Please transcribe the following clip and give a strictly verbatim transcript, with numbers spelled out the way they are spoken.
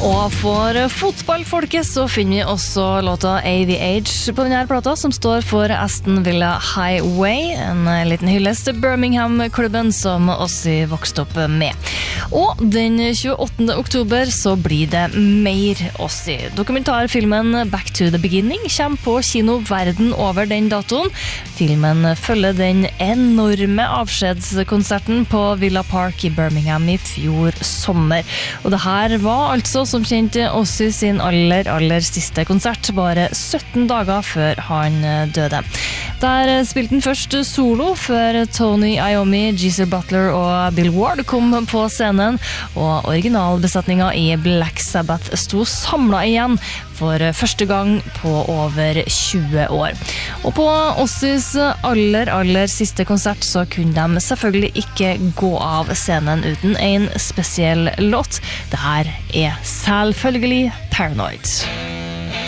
Og for fotballfolket så finner vi også låta A V H på denne plata, som står for Aston Villa Highway, en liten hyllest til Birmingham-klubben som Ozzy vokste opp med. Og den tjueåttende oktober så blir det mer Ozzy. Dokumentarfilmen Back to the Beginning kommer på kino verden over den datoen. Filmen følger den enorme avskjedskonserten på Villa Park i Birmingham i fjor sommer. Og det her var altså som kjente Ozzy sin aller, aller siste konsert, bare sytten dager før han døde. Der spilte han først solo, før Tony Iommi, Geezer Butler og Bill Ward kom på scenen, og originalbesetningen i Black Sabbath sto samlet igjen for første gang på over tjue år. Og på Ozzys aller, aller siste konsert så kunne de selvfølgelig ikke gå av scenen uten en spesiell låt. Det her er selvfølgelig Paranoid.